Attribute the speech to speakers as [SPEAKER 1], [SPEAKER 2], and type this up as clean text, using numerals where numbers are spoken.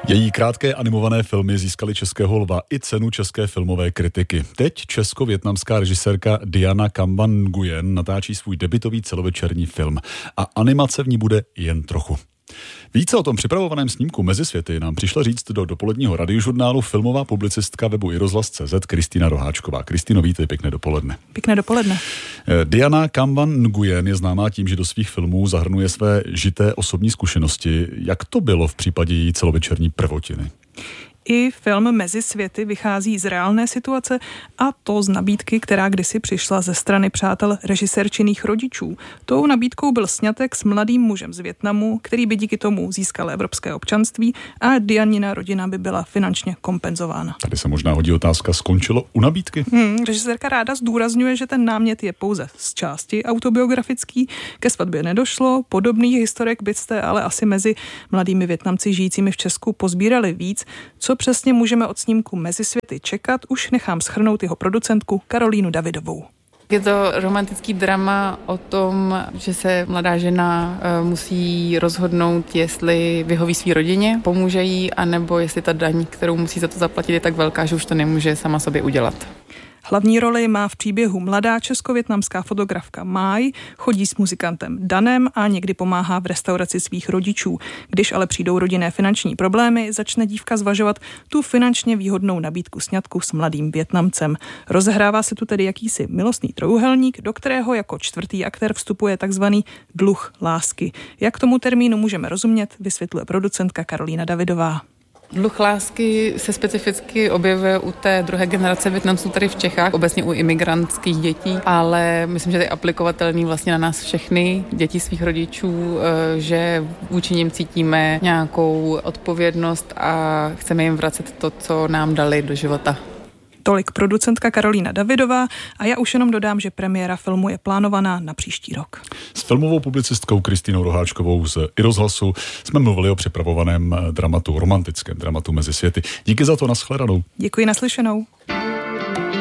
[SPEAKER 1] Její krátké animované filmy získaly Českého lva i cenu české filmové kritiky. Teď česko-vietnamská režisérka Diana Cam Nguyen natáčí svůj debutový celovečerní film a animace v ní bude jen trochu. Více o tom připravovaném snímku Mezi světy nám přišla říct do dopoledního radiožurnálu filmová publicistka webu iRozhlas.cz Kristýna Roháčková. Kristýno, vítej, pěkné dopoledne.
[SPEAKER 2] Pěkné dopoledne.
[SPEAKER 1] Diana Cam Nguyen je známá tím, že do svých filmů zahrnuje své žité osobní zkušenosti. Jak to bylo v případě její celovečerní prvotiny?
[SPEAKER 2] I film Mezi světy vychází z reálné situace, a to z nabídky, která kdysi přišla ze strany přátel režisérčinných rodičů. Tou nabídkou byl sňatek s mladým mužem z Vietnamu, který by díky tomu získal evropské občanství a Dianina rodina by byla finančně kompenzována.
[SPEAKER 1] Tady se možná hodí otázka, skončilo u nabídky?
[SPEAKER 2] Režisérka ráda zdůrazňuje, že ten námět je pouze z části autobiografický, ke svatbě nedošlo, podobných historek byste ale asi mezi mladými Vietnamci žijícími v Česku pozbírali víc. Co přesně můžeme od snímku Mezi světy čekat, už nechám shrnout jeho producentku Karolínu Davidovou.
[SPEAKER 3] Je to romantický drama o tom, že se mladá žena musí rozhodnout, jestli vyhoví své rodině, pomůže jí, anebo jestli ta daň, kterou musí za to zaplatit, je tak velká, že už to nemůže sama sobě udělat.
[SPEAKER 2] Hlavní roli má v příběhu mladá česko-vietnamská fotografka Mai, chodí s muzikantem Danem a někdy pomáhá v restauraci svých rodičů. Když ale přijdou rodinné finanční problémy, začne dívka zvažovat tu finančně výhodnou nabídku sňatku s mladým Vietnamcem. Rozehrává se tu tedy jakýsi milostný trojúhelník, do kterého jako čtvrtý aktér vstupuje takzvaný dluh lásky. Jak tomu termínu můžeme rozumět, vysvětluje producentka Karolína Davidová.
[SPEAKER 3] Dluh lásky se specificky objevuje u té druhé generace Vietnamců tady v Čechách, obecně u imigrantských dětí, ale myslím, že to je aplikovatelný vlastně na nás všechny, děti svých rodičů, že vůči nim cítíme nějakou odpovědnost a chceme jim vracet to, co nám dali do života.
[SPEAKER 2] Tolik producentka Karolína Davidová a já už jenom dodám, že premiéra filmu je plánovaná na příští rok.
[SPEAKER 1] S filmovou publicistkou Kristýnou Roháčkovou z iRozhlasu jsme mluvili o připravovaném dramatu, romantickém dramatu Mezi světy. Díky za to, nashledanou.
[SPEAKER 2] Děkuji, naslyšenou.